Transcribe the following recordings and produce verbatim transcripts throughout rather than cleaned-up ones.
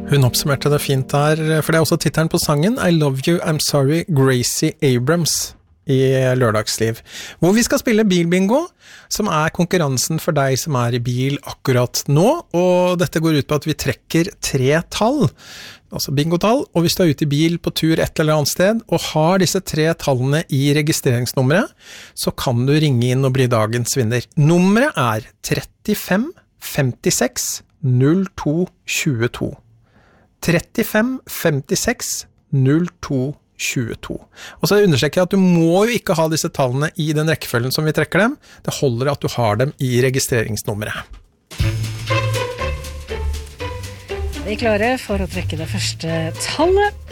Hun oppsummerte det fint der, for det er også tittelen på sangen I Love You, I'm Sorry, Gracie Abrams i Lørdagsliv, hvor vi skal spille bilbingo, som er konkurransen for deg som er i bil akkurat nå, og dette går ut på at vi trekker tre tall, altså bingotall, og hvis du er ute i bil på tur et eller annet sted, og har disse tre tallene i registreringsnummeret, så kan du ringe inn og bli dagens vinner. Nummeret er trettifem femtiseks null to tjueto. trettifem femtiseks null to tjueto. Og så understreker jeg at du må jo ikke ha disse tallene i den rekkefølgen som vi trekker dem. Det holder at du har dem i registreringsnummeret. Vi er klare for å trekke det første tallet.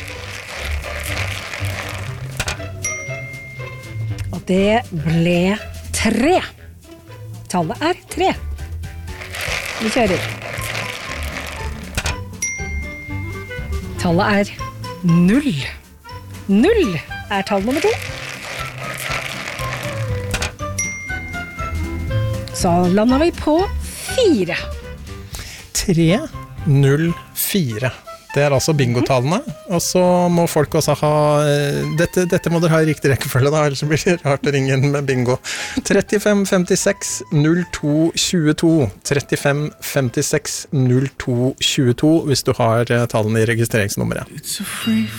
Og det ble tre. Tallet er tre. Vi kjører. Tallet er null. Null er tall nummer to. Så lander vi på fire. tre null fire. Det er altså bingotallene, og så må folk også ha, dette, dette må dere ha i riktig rekkefølge da, ellers blir det rart å ringe inn med bingo. trettifem femtiseks null to tjueto, trettifem femtiseks null to tjueto, hvis du har tallene i registreringsnummeret.